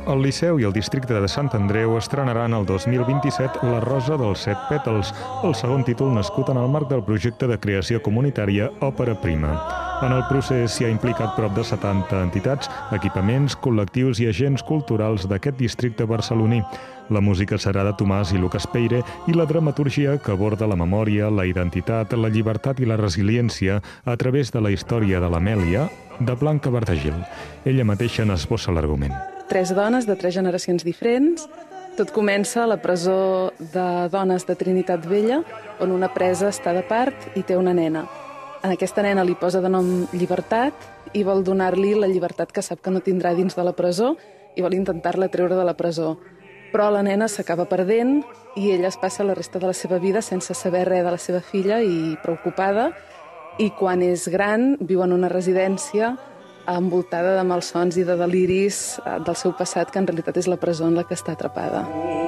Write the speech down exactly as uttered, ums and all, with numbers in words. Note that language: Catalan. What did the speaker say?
El Liceu i el districte de Sant Andreu estrenaran el dos mil vint-i-set La Rosa dels Set Pètals, el segon títol nascut en el marc del projecte de creació comunitària Òpera Prima. En el procés s'hi ha implicat prop de setanta entitats, equipaments, col·lectius i agents culturals d'aquest districte barceloní. La música serà de Tomàs i Lucas Peire i la dramatúrgia que aborda la memòria, la identitat, la llibertat i la resiliència a través de la història de l'Amèlia, de Blanca Bardagil. Ella mateixa n'esbossa l'argument. Tres dones de tres generacions diferents. Tot comença a la presó de dones de Trinitat Vella, on una presa està de part i té una nena. A aquesta nena li posa de nom Llibertat i vol donar-li la llibertat que sap que no tindrà dins de la presó i vol intentar-la treure de la presó. Però la nena s'acaba perdent i ella es passa la resta de la seva vida sense saber res de la seva filla i preocupada. I quan és gran viu en una residència envoltada de malsons i de deliris del seu passat, que en realitat és la presó en la que està atrapada.